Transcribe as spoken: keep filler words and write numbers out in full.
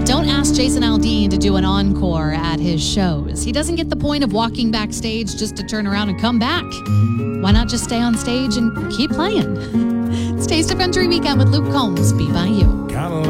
don't ask Jason Aldean to do an encore at his shows. He doesn't get the point of walking backstage just to turn around and come back. Why not just stay on stage and keep playing? It's Taste of Country Weekend with Luke Combs. Be by you.